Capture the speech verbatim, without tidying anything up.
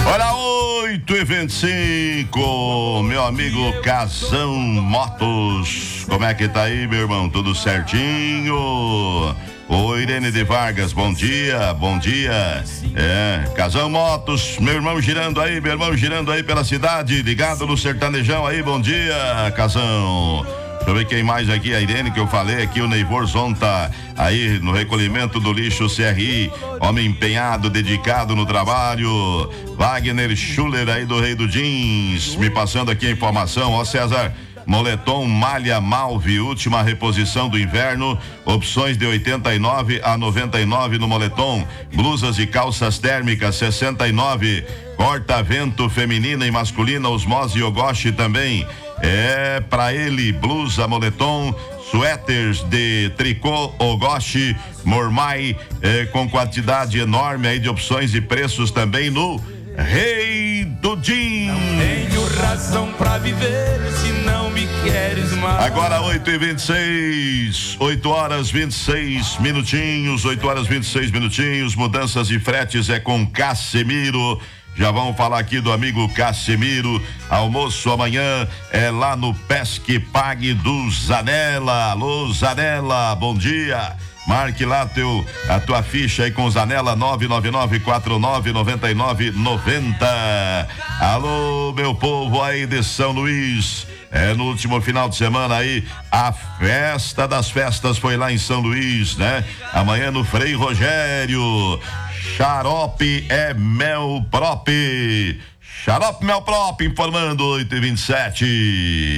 Olha, oito e vinte e cinco, meu amigo Casão Motos. Como é que tá aí, meu irmão? Tudo certinho? Oi, Irene de Vargas, bom dia, bom dia. É, Casão Motos, meu irmão girando aí, meu irmão girando aí pela cidade, ligado no sertanejão aí, bom dia, Casão. Deixa eu ver quem mais aqui, a Irene que eu falei aqui, o Neivor Zonta, aí no recolhimento do lixo C R I, homem empenhado, dedicado no trabalho. Wagner Schuller aí do Rei do Jeans, me passando aqui a informação, ó César, moletom malha Malve, última reposição do inverno, opções de oitenta e nove a noventa e nove no moletom, blusas e calças térmicas sessenta e nove, corta-vento feminina e masculina, osmose e ogoshi também. É pra ele, blusa, moletom, suéteres de tricô, ogoshi, mormai, é, com quantidade enorme aí de opções e preços também no Rei do Jeans. Não tenho razão pra viver se não me queres mais. Agora oito e vinte e seis, oito horas vinte e seis minutinhos, oito horas vinte e seis minutinhos, mudanças de fretes é com Casemiro. Já vamos falar aqui do amigo Casemiro. Almoço amanhã é lá no Pesque Pague do Zanella. Alô, Zanella, bom dia. Marque lá teu, a tua ficha aí com Zanella nove nove nove quatro nove nove nove nove zero. Alô, meu povo aí de São Luís. É, no último final de semana aí, a festa das festas foi lá em São Luís, né? Amanhã no Frei Rogério. Xarope é Mel Prop. Xarope Mel Prop, informando oito e vinte e sete.